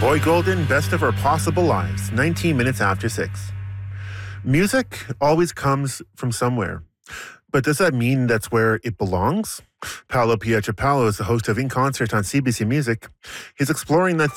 Boy Golden, Best of Our Possible Lives, 19 minutes after 6. Music always comes from somewhere. But does that mean that's where it belongs? Paolo Pietropalo is the host of In Concert on CBC Music. He's exploring that